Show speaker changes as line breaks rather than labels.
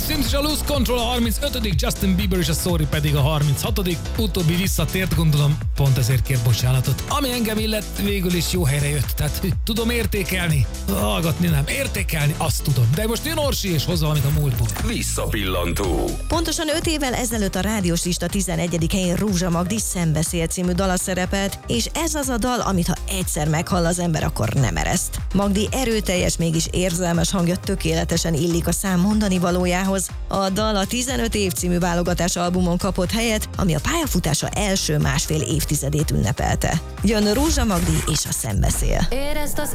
Sims és a Lose Control a 35., Justin Bieber és a Sorry pedig a 36. Utóbbi visszatért, gondolom, pont ezért kér bocsánatot. Ami engem illet, végül is jó helyre jött, tehát tudom értékelni. Hallgatni nem, értékelni azt tudom. De most jön Orsi és hoz valamit a múltból.
Visszapillantó.
Pontosan 5 évvel ezelőtt a rádiós lista 11. helyén Rózsa Magdi Szembeszél című dala szerepelt, és ez az a dal, amit ha egyszer meghall az ember, akkor nem ereszt. Magdi erőteljes, mégis érzelmes hangja tökéletesen illik a szám mondani valójához. A dal a 15 év című válogatás albumon kapott helyet, ami a pályafutása első másfél évtizedét ünnepelte. Jön Rózsa Magdi és a Szembeszél.
Érezd az